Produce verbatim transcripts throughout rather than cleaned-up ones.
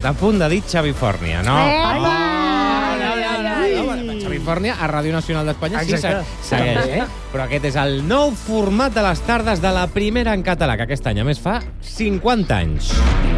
a punt de dir Xavi Fòrnia, no? Xavi Fòrnia a Ràdio Nacional d'Espanya sí segueix, però aquest és el nou format de les tardes de la primera en català, que aquest any, a més, fa cinquanta anys.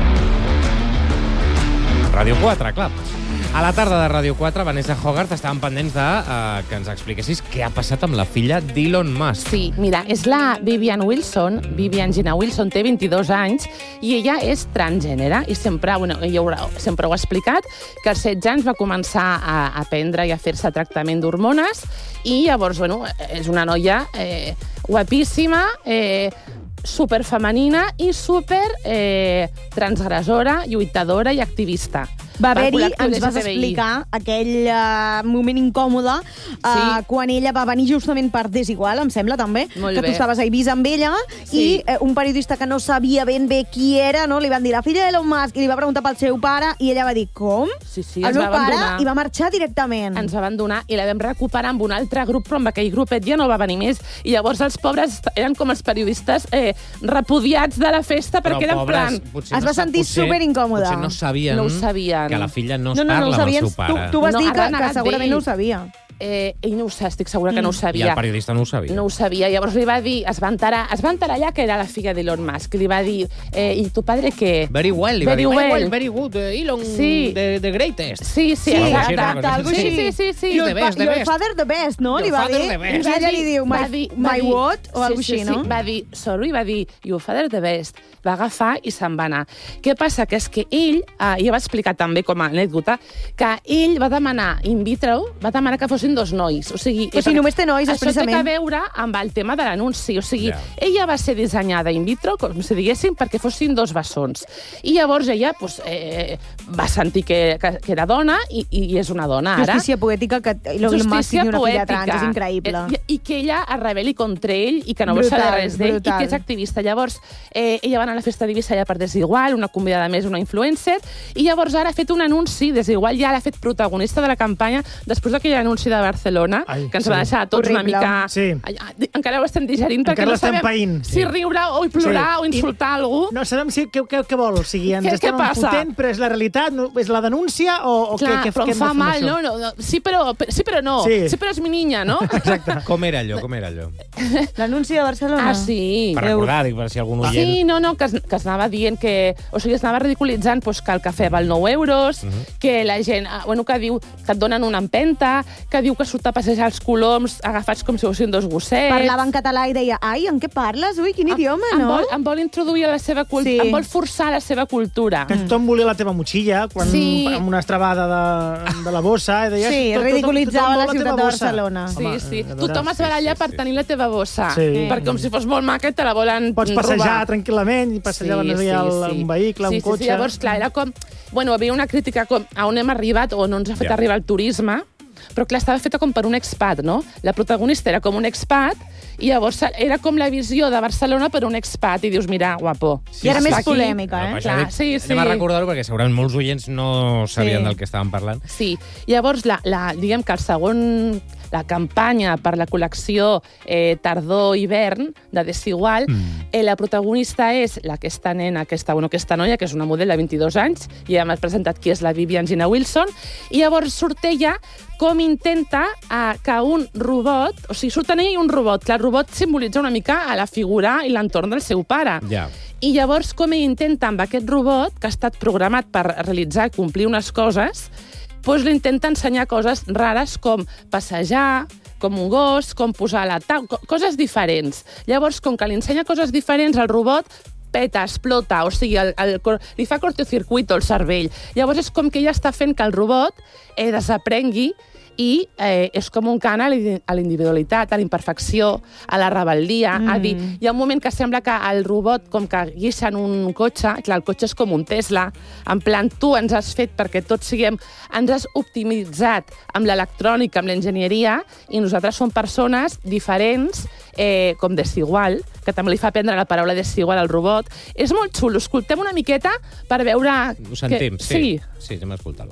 Ràdio quatre, clar. A la tarda de Ràdio quatre, Vanessa Hogarth, estàvem pendents de uh, que ens expliquessis què ha passat amb la filla d'Elon Musk. Sí, mira, és la Vivian Wilson, Vivian Gina Wilson, té vint-i-dos anys, i ella és transgènere, i sempre, bueno, ella ho, sempre ho ha explicat, que als setze anys va començar a aprendre i a fer-se tractament d'hormones, i llavors, bueno, és una noia eh, guapíssima, eh, superfemenina i super eh, transgressora, lluitadora i activista. Va haver-hi, ens vas explicar aquell uh, moment incòmode uh, sí. quan ella va venir justament per Desigual, em sembla, també, Molt que bé. tu estaves a Eivissa amb ella, sí. i uh, un periodista que no sabia ben bé qui era, no? Li van dir la filla d'Elon Musk, i li va preguntar pel seu pare, i ella va dir, com? Sí, sí, el ens meu va pare, abandonar. i va marxar directament. Ens va abandonar i la vam recuperar amb un altre grup, però amb aquell grupet ja no va venir més. I llavors els pobres eren com els periodistes eh, repudiats de la festa, Però perquè eren pobres, plan... Es va sentir superincòmode. Potser no sabien, No ho sabien. que la filla no, No, no, no ho parla amb el sabies. seu pare. Tu, tu vas No, dir ha que, que renegat segurament d'ell. no ho sabia. Eh, ell no ho sap, estic segura que no ho sabia. I el periodista no ho sabia. No ho sabia. Llavors li va dir, es va enterar, es va enterar allà que era la filla d'Elon Musk. Li va dir, eh, ¿y tu padre qué? Very well, li Very va dir, well. very well, very good, Elon, Sí. the, the greatest. Sí, sí, Sí, exacte. exacte, algo sí, així. sí, sí, sí. Your, The best, the your best. father the best, no? Your Li va father dir. the best. I ella li diu, my, Va dir- va my dir- what? O sí, alguna sí, així, sí. no? Va dir, sorry, va dir, your father the best. Va agafar i se'n va anar. Què passa? Que és que ell, eh, ja va explicar també com a anècdota, que ell va demanar in vitro, va demanar que fossin dos nois. O sigui, Però si només té nois, això té expressament. que veure amb el tema de l'anunci. O sigui, Ja. ella va ser dissenyada in vitro, com si diguéssim, perquè fossin dos bessons. I llavors ella pues, eh, va sentir que, que, que era dona i, i és una dona ara. Justícia poètica, que Elon Musk tingui una filla trans, és increïble. Eh, I que ella es rebel·li contra ell i que no vol Brutal, saber res d'ell i brutal. que és activista. Llavors, eh, ella va anar a la festa d'Eivissa ja per Desigual, una convidada més, una influencer, i llavors ara ha fet un anunci, Desigual ja l'ha fet protagonista de la campanya després d'aquell anunci de Barcelona, Ai, que ens sí. va deixar a tots Horrible. una mica... Sí. Ai, encara ho estem digerint perquè Encara no l'estem sabem païnt. si riure o plorar Sí. o insultar algú. No sabem si, què, què, què vol. O sigui, ens Què- estem què passa? empotent, però és la realitat? No, és la denúncia o, o Clar, què, què, però què em fa hem de fer amb mal, això? no? no, no sí, però, sí, però no. Sí. Sí, però és mi niña, no? Exacte. Com era allò, com era allò? L'anunci de Barcelona? Ah, sí. Per recordar, dic, per si algun oient... Sí, no, no, que es, que es anava dient que... O sigui, es anava ridiculitzant pues, que el cafè val nou euros, uh -huh. que la gent... ah, Bueno, que diu que et donen una empenta, que diu que surt a passejar els coloms agafats com si fossin dos gossets... Parlava en català i deia, ai, en què parles? Ui, quin idioma, em, no? vol, em vol introduir a la seva cultura, Sí. em vol forçar la seva cultura. Que tothom volia la teva motxilla, quan, Sí. amb una estrabada de, de la bossa, i deies... Sí, tot- tot- ridiculitzava tothom vol la ciutat teva de bossa. Barcelona. Sí, Home, sí. adorable. Tothom es baralla Sí, sí, per sí. tenir la teva bossa. Sí. Perquè com si fos molt maca i te la volen Pots robar. passejar tranquil·lament i passejar sí, sí, sí. un vehicle, sí, un cotxe... Sí, sí, llavors, clar, era com... Bueno, havia una crítica com a on hem arribat o on ens ha fet Ja. arribar el turisme, però clar, estava feta com per un expat, no? La protagonista era com un expat i llavors era com la visió de Barcelona per un expat i dius, mira, guapo. Sí, I era sí, més sí. polèmica, No, eh? per això Clar, dic, sí, sí. Anem a recordar-ho perquè segurament molts oients no sabien Sí. del que estàvem parlant. Sí, llavors, la, la, diguem que el segon, la campanya per la col·lecció eh, tardor-hivern de Desigual, mm. eh, la protagonista és la aquesta nena, aquesta, bueno, aquesta noia, que és una model de vint-i-dos anys, i ja m'ha presentat qui és la Vivian Gina Wilson, i llavors surt ella com intenta eh, que un robot, o sigui, surt en ell un robot, que el robot simbolitza una mica a la figura i l'entorn del seu pare. Ja. I llavors com ell intenta amb aquest robot, que ha estat programat per realitzar i complir unes coses, doncs li intenta ensenyar coses rares com passejar, com un gos, com posar la taula, coses diferents. Llavors, com que li ensenya coses diferents, el robot peta, explota, o sigui, el, el, li fa cortocircuito al cervell. Llavors és com que ella està fent que el robot eh, desaprengui i eh, és com un cant a la individualitat, a la imperfecció, a la rebel·lia, mm. a dir, hi ha un moment que sembla que el robot, com que guixa en un cotxe, clar, el cotxe és com un Tesla, en plan, tu ens has fet perquè tots siguem, ens has optimitzat amb l'electrònica, amb l'enginyeria, i nosaltres som persones diferents, eh, com Desigual, que també li fa prendre la paraula Desigual al robot. És molt xulo, escoltem una miqueta per veure... Ho sentim, que... sí. Sí, anem a escoltar-lo.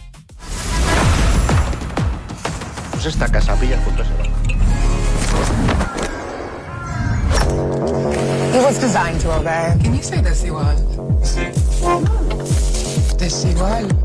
Pues esta casa pilla junto a ese banco. It was designed to obey. Can you say desigual? Desigual.